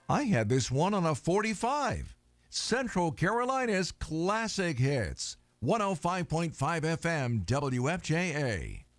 I had this one on a 45. Central Carolina's classic hits. 105.5 FM WFJA.